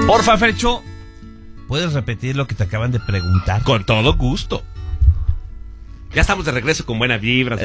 Porfa, Fercho, ¿puedes repetir lo que te acaban de preguntar? Con todo gusto. Ya estamos de regreso con buena vibra.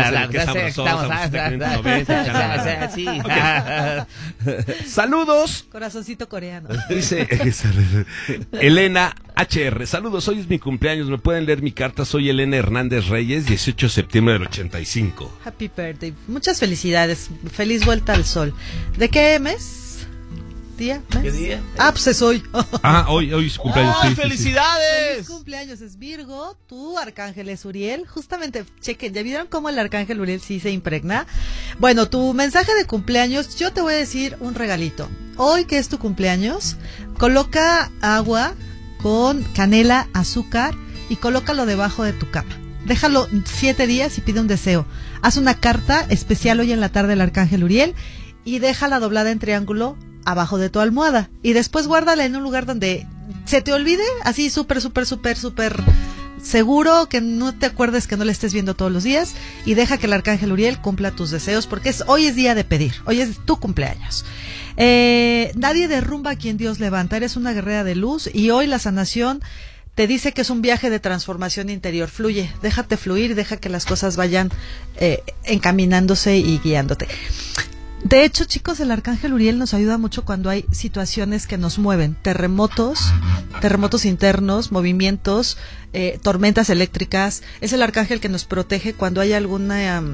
Saludos. Corazoncito coreano. Dice Elena HR. Saludos, hoy es mi cumpleaños. ¿Me pueden leer mi carta? Soy Elena Hernández Reyes, 18 de septiembre del 85. Happy birthday. Muchas felicidades. Feliz vuelta al sol. ¿De qué mes? ¿Día? ¿Mes? ¿Qué día? Pues es hoy. Hoy es cumpleaños. ¡Ay, sí, felicidades! Feliz cumpleaños, es Virgo. Tu arcángel es Uriel. Justamente, chequen, ¿ya vieron cómo el arcángel Uriel sí se impregna? Bueno, tu mensaje de cumpleaños, yo te voy a decir un regalito. Hoy que es tu cumpleaños, coloca agua con canela, azúcar y colócalo debajo de tu cama. Déjalo 7 días y pide un deseo. Haz una carta especial hoy en la tarde al arcángel Uriel y déjala doblada en triángulo abajo de tu almohada y después guárdala en un lugar donde se te olvide, así súper seguro, que no te acuerdes, que no le estés viendo todos los días, y deja que el arcángel Uriel cumpla tus deseos, porque hoy es día de pedir, hoy es tu cumpleaños. Nadie derrumba a quien Dios levanta, eres una guerrera de luz y hoy la sanación te dice que es un viaje de transformación interior. Fluye, déjate fluir, deja que las cosas vayan encaminándose y guiándote. De hecho, chicos, el arcángel Uriel nos ayuda mucho cuando hay situaciones que nos mueven, terremotos internos, movimientos, tormentas eléctricas. Es el arcángel que nos protege cuando hay algún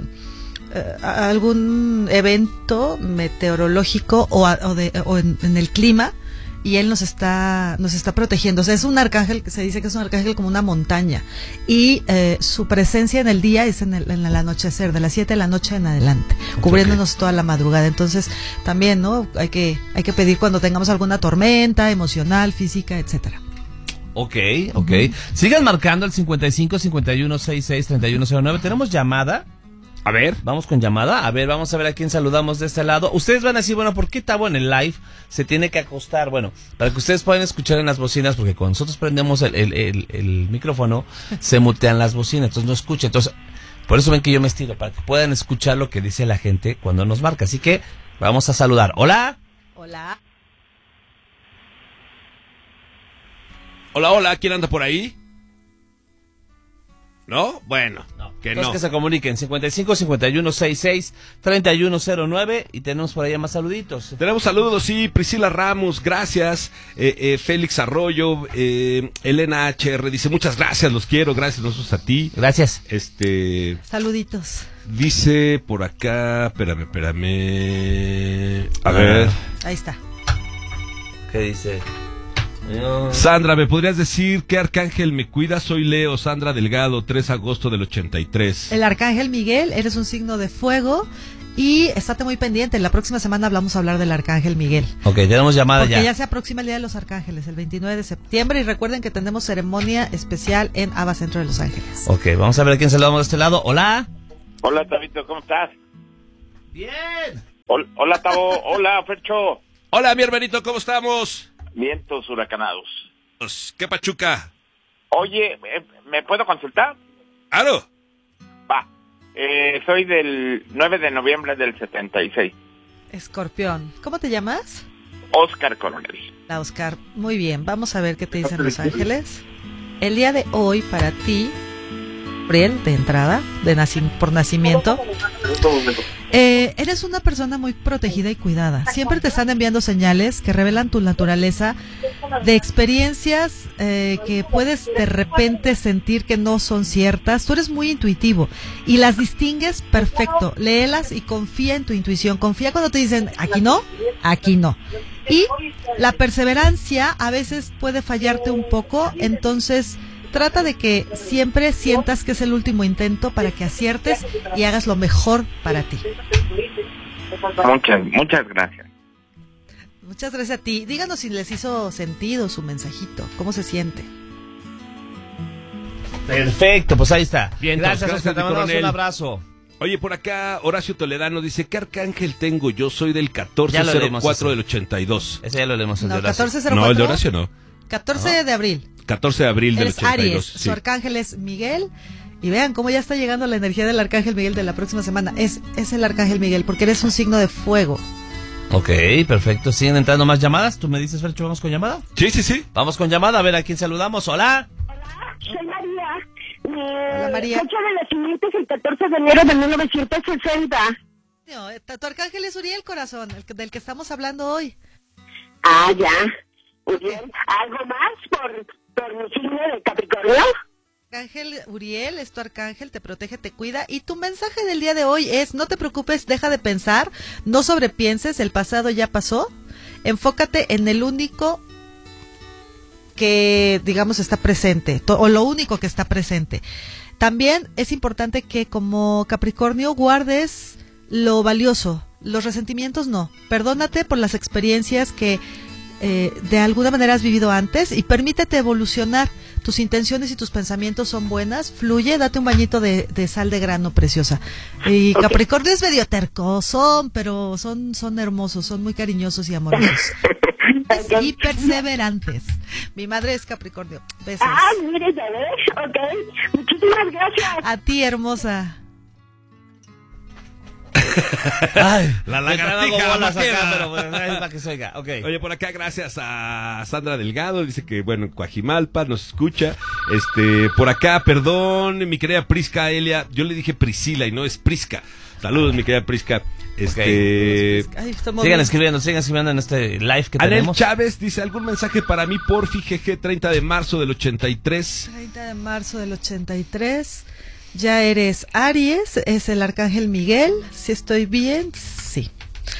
evento meteorológico o en el clima, y él nos está protegiendo. O sea, es un arcángel que se dice que es un arcángel como una montaña, y su presencia en el día es en el anochecer, de las 7 de la noche en adelante, cubriéndonos toda la madrugada. Entonces, también, ¿no? Hay que pedir cuando tengamos alguna tormenta emocional, física, etcétera. Ok. Sigan marcando el 55 51 66 3109. ¿Tenemos llamada? A ver, vamos con llamada. A ver, vamos a ver a quién saludamos de este lado. Ustedes van a decir, bueno, ¿por qué Tavo en el live se tiene que acostar? Bueno, para que ustedes puedan escuchar en las bocinas, porque cuando nosotros prendemos el micrófono, se mutean las bocinas, entonces no escucha. Entonces, por eso ven que yo me estiro, para que puedan escuchar lo que dice la gente cuando nos marca. Así que vamos a saludar. Hola. Hola. Hola, ¿quién anda por ahí? ¿No? Bueno, que Entonces no. que se comuniquen, 55 51 66 3109, y tenemos por allá más saluditos. Tenemos saludos, sí, Priscila Ramos, gracias, Félix Arroyo, Elena HR, dice, muchas gracias, los quiero, gracias nosotros a ti. Gracias. Saluditos. Dice por acá, espérame. A ver. Ahí está. ¿Qué dice? Sandra, ¿me podrías decir qué arcángel me cuida? Soy Leo, Sandra Delgado, 3 de agosto del 83. El arcángel Miguel, eres un signo de fuego y estate muy pendiente. La próxima semana vamos a hablar del arcángel Miguel. Ok, tenemos llamada. Porque ya se aproxima el Día de los Arcángeles, el 29 de septiembre, y recuerden que tenemos ceremonia especial en Ava Centro de Los Ángeles. Ok, vamos a ver a quién saludamos de este lado. Hola. Hola, Tabito, ¿cómo estás? Bien. Hola, Tavo. Hola, Fercho. Hola, mi hermanito, ¿cómo estamos? Vientos huracanados. ¿Qué pachuca? Oye, ¿me puedo consultar? ¡Claro! Va. Soy del 9 de noviembre del 76. Escorpión. ¿Cómo te llamas? Oscar Coronel. La Oscar. Muy bien, vamos a ver qué te dicen Los Ángeles. El día de hoy para ti, Gabriel, de entrada, por nacimiento, eres una persona muy protegida y cuidada. Siempre te están enviando señales que revelan tu naturaleza, de experiencias que puedes de repente sentir que no son ciertas. Tú eres muy intuitivo y las distingues perfecto. Léelas y confía en tu intuición. Confía cuando te dicen aquí no, aquí no. Y la perseverancia a veces puede fallarte un poco, entonces trata de que siempre sientas que es el último intento para que aciertes y hagas lo mejor para ti. Muchas gracias. Muchas gracias a ti. Díganos si les hizo sentido su mensajito. ¿Cómo se siente? Perfecto, pues ahí está. Bien, Gracias, Oscar, te mandamos un abrazo. Oye, por acá Horacio Toledano dice, ¿qué arcángel tengo? Yo soy del 1404 del 82. Ese ya lo leemos, el No, de Horacio. 1404. No, el de Horacio no. 14 de abril. 14 de abril del Eres 82. Aries, Sí. su arcángel es Miguel. Y vean cómo ya está llegando la energía del arcángel Miguel de la próxima semana. Es el arcángel Miguel, porque eres un signo de fuego. Ok, perfecto. ¿Siguen entrando más llamadas? ¿Tú me dices, Fercho, vamos con llamada? Sí. Vamos con llamada, a ver a quién saludamos. Hola. Soy María. Hola, María. Fecha de nacimiento es el 14 de enero de 1960. No, tu arcángel es Uriel, corazón, del que estamos hablando hoy. Ah, ya. Muy bien. ¿Algo más por mi signo de Capricornio? Arcángel Uriel es tu arcángel, te protege, te cuida. Y tu mensaje del día de hoy es: no te preocupes, deja de pensar, no sobrepienses, el pasado ya pasó. Enfócate en el único que, digamos, está presente, o lo único que está presente. También es importante que como Capricornio guardes lo valioso, los resentimientos no. Perdónate por las experiencias que de alguna manera has vivido antes y permítete evolucionar. Tus intenciones y tus pensamientos son buenas, fluye, date un bañito de sal de grano, preciosa. Y Capricornio es medio tercoso, pero son hermosos, son muy cariñosos y amorosos. Y perseverantes. Mi madre es Capricornio. Besos. Ah, mire, ya ves. Ok. Muchísimas gracias. A ti, hermosa. Ay, La me lagartija traigo bolas vaquera. acá, pero bueno, es para que se oiga. Ok. Oye, por acá, gracias a Sandra Delgado, dice que, bueno, en Coajimalpa nos escucha. Por acá, perdón, mi querida Prisca Elia, yo le dije Priscila y no es Prisca. Saludos, mi querida Prisca. Ay, estamos Sigan bien. escribiendo en este live que Anel tenemos. Chávez dice, ¿algún mensaje para mí, porfi, GG, 30 de marzo del 83? 30 de marzo del 83. Ya eres Aries, es el arcángel Miguel. Si estoy bien, sí.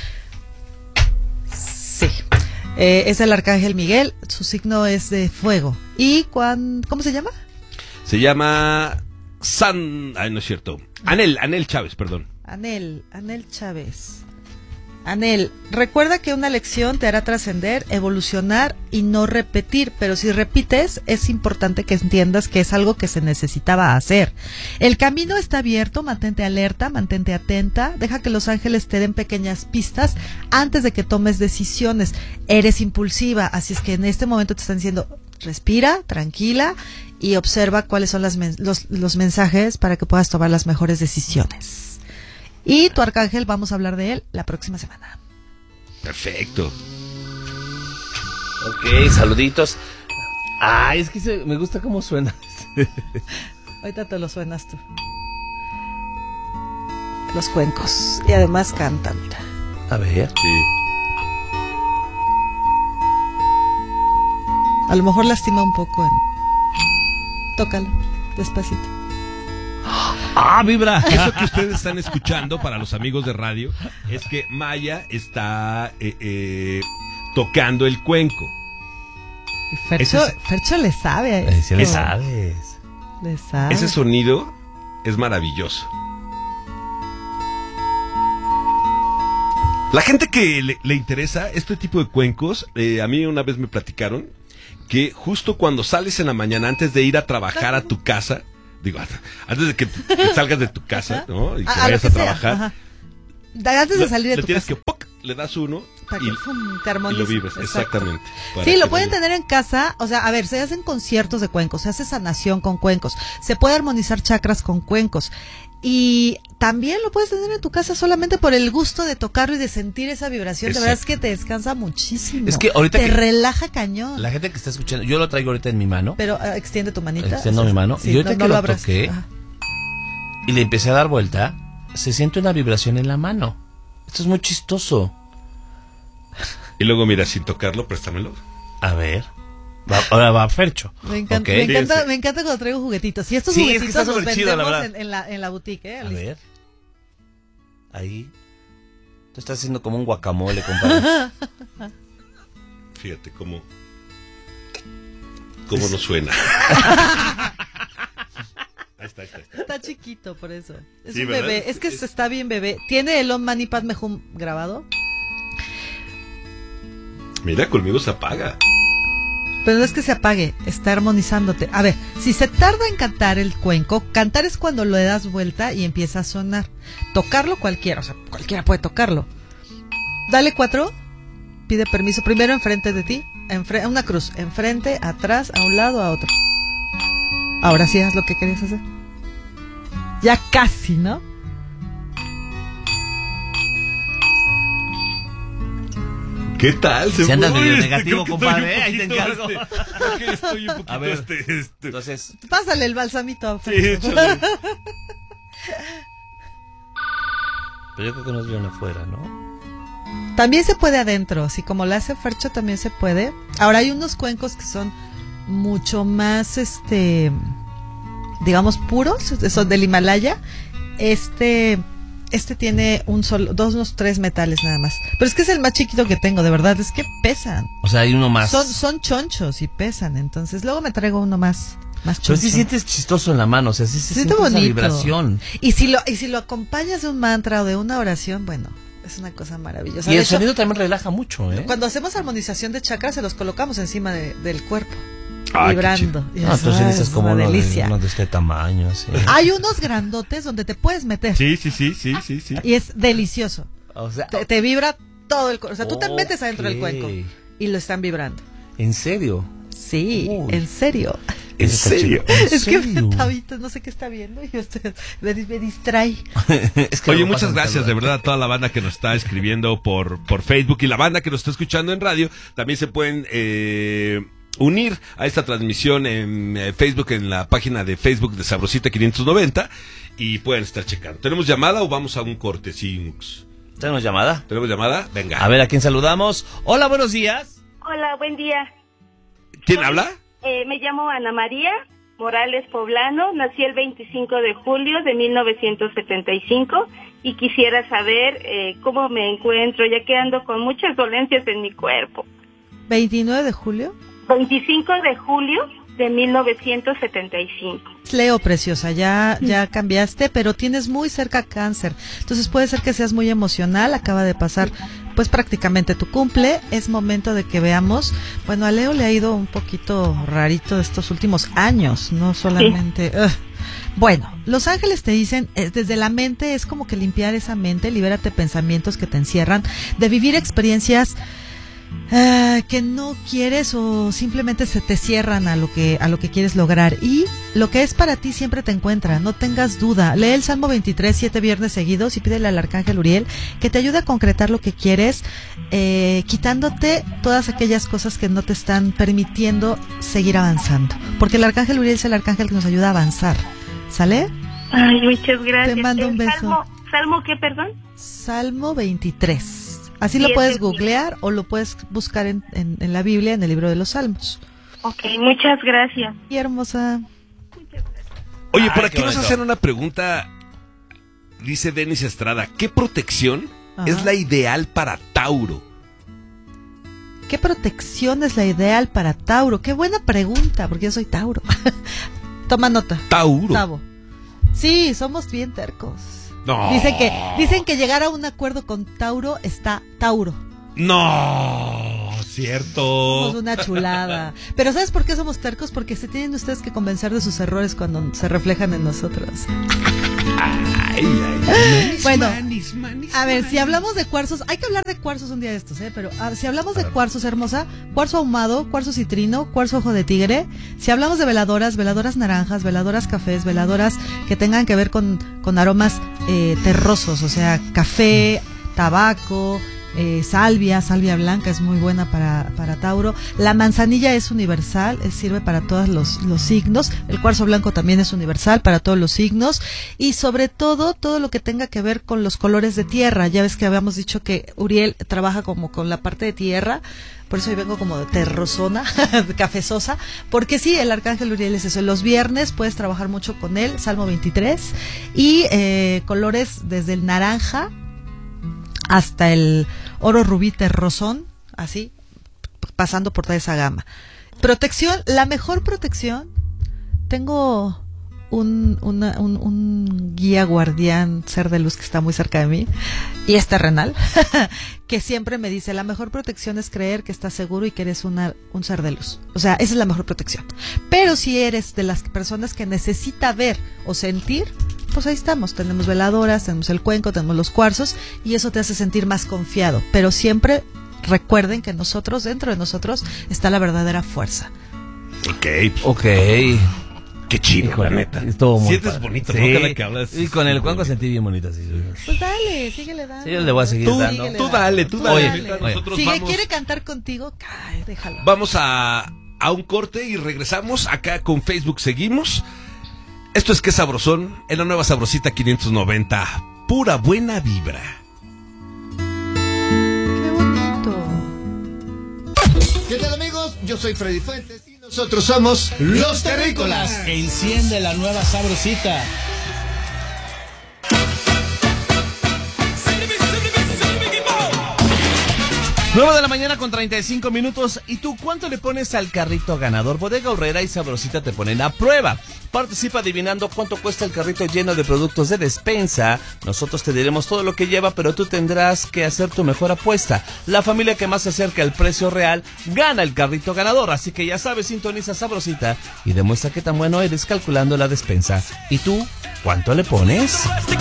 Sí. Es el arcángel Miguel, su signo es de fuego. ¿Y cómo se llama? Se llama Ay, no es cierto. Anel Chávez, perdón. Anel Chávez. Anel, recuerda que una lección te hará trascender, evolucionar y no repetir, pero si repites es importante que entiendas que es algo que se necesitaba hacer. El camino está abierto, mantente alerta, mantente atenta, deja que los ángeles te den pequeñas pistas antes de que tomes decisiones. Eres impulsiva, así es que en este momento te están diciendo, respira, tranquila y observa cuáles son los mensajes para que puedas tomar las mejores decisiones. Y tu arcángel, vamos a hablar de él la próxima semana. Perfecto. Ok, saluditos. Ay, es que me gusta cómo suena. Ahorita te lo suenas tú. Los cuencos. Y además canta, mira. A ver. Sí. A lo mejor lastima un poco Tócalo, despacito. ¡Ah, vibra! Eso que ustedes están escuchando para los amigos de radio es que Maya está tocando el cuenco. Y Fercho le sabe a esto. Sí le sabes. Le sabe. Ese sonido es maravilloso. La gente que le interesa este tipo de cuencos, a mí una vez me platicaron que justo cuando sales en la mañana antes de ir a trabajar a tu casa, digo, antes de que salgas de tu casa, ¿no? Y que vayas a trabajar. Ajá. Antes de salir de tu tienes casa. que ¡poc! Le das uno Para y, que, te armonice. y lo vibres, Exacto. exactamente. Sí, lo pueden tener en casa, o sea, a ver, se hacen conciertos de cuencos, se hace sanación con cuencos, se puede armonizar chakras con cuencos y también lo puedes tener en tu casa solamente por el gusto de tocarlo y de sentir esa vibración. Exacto. De verdad es que te descansa muchísimo. Es que ahorita te que relaja cañón. la gente que está escuchando, yo lo traigo ahorita en mi mano. Pero extiende tu manita. Extiendo mi mano. Sí, Y ahorita que lo abras. toqué, Ajá. y le empecé a dar vuelta, se siente una vibración en la mano. Esto es muy chistoso. Y luego, mira, sin tocarlo, préstamelo. A ver. Ahora va Fercho. Me encanta, Ok. me encanta cuando traigo juguetitos. Y estos Sí, es que juguetitos está los súper chido, la vendemos verdad. en la boutique, ¿eh? A Listo. ver. Ahí. Tú estás haciendo como un guacamole, compadre. Fíjate cómo no suena. Ahí está. Está chiquito, por eso. Es Sí, un ¿verdad? bebé. Es que está bien bebé. ¿Tiene el Om Mani Padme Hum grabado? Mira, conmigo se apaga. Pero no es que se apague, está armonizándote. A ver, si se tarda en cantar el cuenco, cantar es cuando le das vuelta y empieza a sonar. Tocarlo cualquiera, o sea, cualquiera puede tocarlo. Dale 4, pide permiso. Primero enfrente de ti, una cruz, enfrente, atrás, a un lado, a otro. Ahora sí haz lo que querías hacer. Ya casi, ¿no? ¿Qué tal? Si andas Uy, medio negativo, creo que compadre, estoy un ahí te poquito, encargo. creo que estoy un poquito, A ver, este. entonces, Pásale el balsamito. Sí, échale. pero yo creo que nos vieron afuera, ¿no? También se puede adentro, así como lo hace Fercho también se puede. Ahora hay unos cuencos que son mucho más, digamos, puros, son del Himalaya. Este tiene unos 3 metales nada más. Pero es que es el más chiquito que tengo, de verdad, es que pesan. O sea, hay uno más. Son chonchos y pesan, entonces luego me traigo uno más choncho. Pero sí sientes chistoso en la mano, o sea, sí se siente esa bonito. vibración. Y si lo acompañas de un mantra o de una oración, bueno, es una cosa maravillosa. Y De el hecho, sonido también relaja mucho, ¿eh? cuando hacemos armonización de chakras, se los colocamos encima del cuerpo, Ay, vibrando. Y No, tú sí necesitas es como una uno delicia. de este tamaño, así. Hay unos grandotes donde te puedes meter Sí. y es delicioso. O sea, Te vibra todo el cuerpo. O sea, tú te metes adentro del ok. cuenco y lo están vibrando. ¿En serio? Sí, Uy. en serio. ¿En serio? Es que serio? Tabito no sé qué está viendo y usted me distrae. Es que Oye, luego muchas pasan gracias de saludos. verdad a toda la banda que nos está escribiendo por Facebook y la banda que nos está escuchando en radio. También se pueden unir a esta transmisión en Facebook, en la página de Facebook de Sabrosita 590 y pueden estar checando. ¿Tenemos llamada o vamos a un corte? Sí, ¿Tenemos llamada? ¿tenemos llamada? Venga. A ver, ¿a quién saludamos? Hola, buenos días. Hola, buen día. ¿Quién habla? Me llamo Ana María Morales Poblano, nací el 25 de julio de 1975 y quisiera saber cómo me encuentro, ya que ando con muchas dolencias en mi cuerpo. 29 de julio. 25 de julio de 1975. Leo, preciosa, ya cambiaste, pero tienes muy cerca cáncer. Entonces puede ser que seas muy emocional, acaba de pasar pues prácticamente tu cumple, es momento de que veamos. Bueno, a Leo le ha ido un poquito rarito estos últimos años, no solamente... Bueno, los ángeles te dicen, desde la mente es como que limpiar esa mente, libérate pensamientos que te encierran, de vivir experiencias que no quieres o simplemente se te cierran a lo que quieres lograr, y lo que es para ti siempre te encuentra, no tengas duda. Lee el Salmo 23 7 viernes seguidos y pídele al Arcángel Uriel que te ayude a concretar lo que quieres, quitándote todas aquellas cosas que no te están permitiendo seguir avanzando, porque el Arcángel Uriel es el arcángel que nos ayuda a avanzar. ¿Sale? Ay, muchas gracias. Te mando un beso. ¿Salmo qué, perdón? Salmo 23. Así lo puedes googlear o lo puedes buscar en la Biblia, en el libro de los Salmos. Ok, muchas gracias. Y hermosa. Oye, por Ay, aquí qué nos bonito. hacen una pregunta. Dice Denis Estrada, ¿qué protección Ajá. es la ideal para Tauro? ¿Qué protección es la ideal para Tauro? Qué buena pregunta, porque yo soy Tauro. Toma nota. Tauro. Tavo. Sí, somos bien tercos. No. Dicen que llegar a un acuerdo con Tauro está Tauro. No, cierto. Somos una chulada. Pero ¿sabes por qué somos tercos? Porque se tienen ustedes que convencer de sus errores cuando se reflejan en nosotros. Ay. Bueno, a ver, si hablamos de cuarzos, hay que hablar de cuarzos un día de estos, pero si hablamos de cuarzos, hermosa, cuarzo ahumado, cuarzo citrino, cuarzo ojo de tigre, si hablamos de veladoras naranjas, veladoras cafés, veladoras que tengan que ver con aromas terrosos, o sea, café, tabaco, salvia blanca es muy buena para Tauro. La manzanilla es universal, sirve para todos los signos. El cuarzo blanco también es universal para todos los signos. Y sobre todo lo que tenga que ver con los colores de tierra. Ya ves que habíamos dicho que Uriel trabaja como con la parte de tierra. Por eso hoy vengo como de terrosona, cafezosa, porque sí, el Arcángel Uriel es eso. Los viernes puedes trabajar mucho con él, Salmo 23, y colores desde el naranja hasta el oro rubí terrosón, así, pasando por toda esa gama. Protección, la mejor protección, tengo un guía guardián, ser de luz que está muy cerca de mí, y es terrenal, que siempre me dice, la mejor protección es creer que estás seguro y que eres un ser de luz. O sea, esa es la mejor protección. Pero si eres de las personas que necesita ver o sentir, pues ahí estamos, tenemos veladoras, tenemos el cuenco, tenemos los cuarzos, y eso te hace sentir más confiado. Pero siempre recuerden que dentro de nosotros, está la verdadera fuerza. Ok. Ok. Qué chido, Híjole, la neta. estuvo muy Sientes padre. bonito, Sí. ¿no? Cada que hablas. Y con el Cuenco sentí bien bonito. Así. Pues dale, síguele dando. Sí, yo le voy a seguir Tú, dando. tú dale, tú dale. Oye, Mientras oye. nosotros Si vamos, quiere cantar contigo, ay, déjalo. vamos a un corte y regresamos. Acá con Facebook seguimos. Esto es Que Sabrosón, en la nueva Sabrosita 590. Pura buena vibra. Qué bonito. ¿Qué tal, amigos? Yo soy Freddy Fuentes y nosotros somos Los Terrícolas. Enciende la nueva Sabrosita. 9 de la mañana con 35 minutos. ¿Y tú cuánto le pones al carrito ganador? Bodega Aurrera y Sabrosita te ponen a prueba. Participa adivinando cuánto cuesta el carrito lleno de productos de despensa. Nosotros te diremos todo lo que lleva, pero tú tendrás que hacer tu mejor apuesta. La familia que más se acerque al precio real gana el carrito ganador. Así que ya sabes, sintoniza Sabrosita y demuestra qué tan bueno eres calculando la despensa. ¿Y tú cuánto le pones?